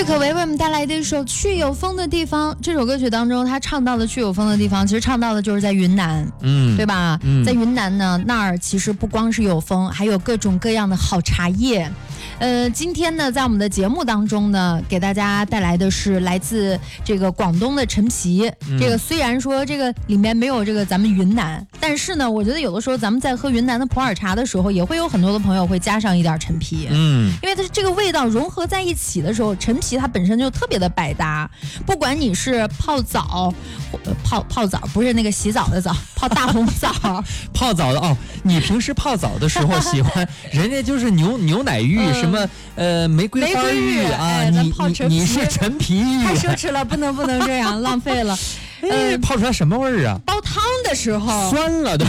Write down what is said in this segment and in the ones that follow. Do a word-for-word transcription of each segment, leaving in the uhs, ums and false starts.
郁可唯为我们带来的一首《去有风的地方》。这首歌曲当中，他唱到的去有风的地方，其实唱到的就是在云南，嗯，对吧？嗯、在云南呢，那儿其实不光是有风，还有各种各样的好茶叶。呃，今天呢，在我们的节目当中呢，给大家带来的是来自这个广东的陈皮。嗯、这个虽然说这个里面没有这个咱们云南，但是呢，我觉得有的时候咱们在喝云南的普洱茶的时候，也会有很多的朋友会加上一点陈皮。嗯，因为它这个味道融合在一起的时候，陈皮它本身就特别的百搭。不管你是泡澡，泡泡澡不是那个洗澡的澡，泡大红枣， 泡澡的哦。你平时泡澡的时候喜欢，人家就是牛牛奶浴。嗯什么呃玫瑰花浴啊？ 哎、 你你你是陈皮浴， 太奢侈了，不能不能这样，浪费了。 呃，泡出来什么味儿啊？ 煲汤的时候酸了都。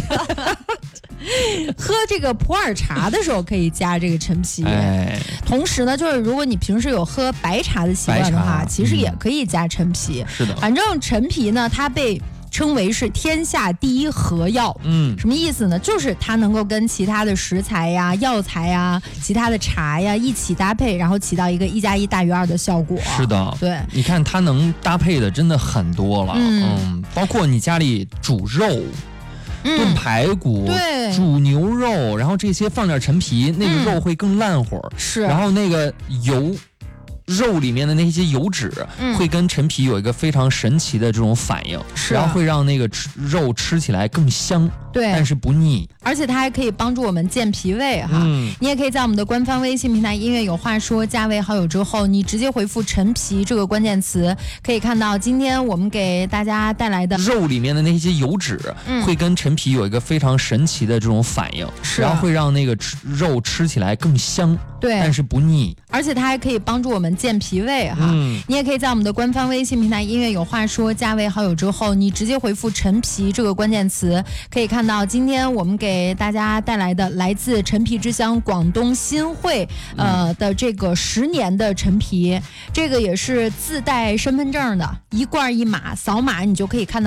喝这个普洱茶的时候可以加这个陈皮。哎，同时呢，就是如果你平时有喝白茶的习惯的话，其实也可以加陈皮。 嗯、是的， 反正陈皮呢，它被称为是天下第一和药。嗯，什么意思呢？就是它能够跟其他的食材呀、药材呀、其他的茶呀一起搭配，然后起到一个一加一大于二的效果。 是的， 对， 你看它能搭配的真的很多了。嗯，嗯包括你家里煮肉。炖排骨、 对， 煮牛肉，然后这些放点陈皮，那个肉会更烂会儿。 是、 嗯，然后那个油。肉里面的那些油脂会跟陈皮有一个非常神奇的这种反应， 是、 然后会让那个吃肉吃起来更香， 对， 但是不腻， 而且它还可以帮助我们健脾胃哈。嗯、你也可以在我们的官方微信平台音乐有话说加为好友之后，你直接回复陈皮这个关键词，可以看到今天我们给大家带来的肉里面的那些油脂会跟陈皮有一个非常神奇的这种反应， 是、 然后会让那个吃肉吃起来更香， 对， 但是不腻， 而且它还可以帮助我们健脾胃哈。嗯、你也可以在我们的官方微信平台音乐有话说加为好友之后，你直接回复陈皮这个关键词，可以看到今天我们给大家带来的来自陈皮之乡广东新会呃的这个十年的陈皮，这个也是自带身份证的，一罐一码，扫码你就可以看到。